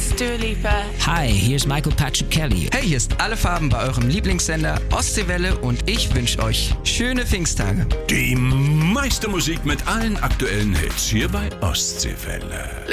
ist Dua Lipa. Hi, hier ist Michael Patrick Kelly. Hey, hier ist Alle Farben bei eurem Lieblingssender Ostseewelle und ich wünsche euch schöne Pfingsttage. Die meiste Musik mit allen aktuellen Hits hier bei Ostseewelle.